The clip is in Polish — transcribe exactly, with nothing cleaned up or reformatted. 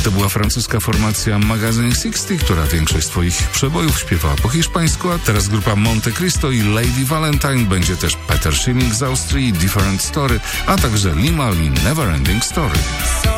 To była francuska formacja Magazine sześćdziesiąt, która większość swoich przebojów śpiewała po hiszpańsku, a teraz grupa Monte Cristo i Lady Valentine, będzie też Peter Schilling z Austrii, Different Story, a także Limahl i Neverending Story.